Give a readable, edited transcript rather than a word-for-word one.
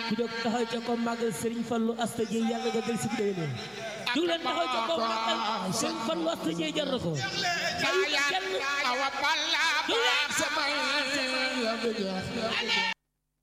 ku jóg taxaw ca ko màggal Serigne Fallou Asta Dieye yàlla nga del si bi déwénee jug leen taxaw ca ko màggal Serigne Fallou Asta Dieye jar na ko awa balla ba samay